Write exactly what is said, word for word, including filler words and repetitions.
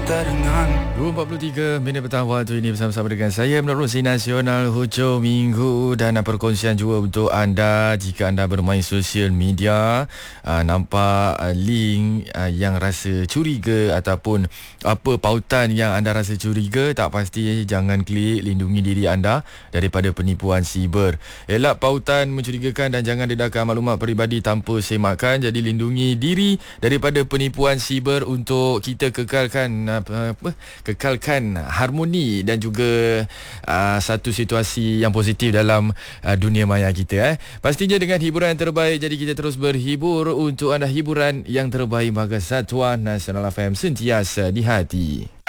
cinta dengan dua empat puluh tiga minit petang waktu ini bersama-sama dengan saya Menerusi Nasional hujung minggu dan perkongsian juga untuk anda jika anda bermain sosial media aa, nampak aa, link aa, yang rasa curiga ataupun apa pautan yang anda rasa curiga, tak pasti jangan klik, lindungi diri anda daripada penipuan siber. Elak pautan mencurigakan dan jangan dedahkan maklumat peribadi tanpa semakan. Jadi lindungi diri daripada penipuan siber untuk kita kekalkan apa, apa kekalkan harmoni dan juga uh, satu situasi yang positif dalam uh, dunia maya kita. Eh. Pastinya dengan hiburan yang terbaik, jadi kita terus berhibur untuk anda, hiburan yang terbaik bagi Satuan Nasional F M sentiasa di hati.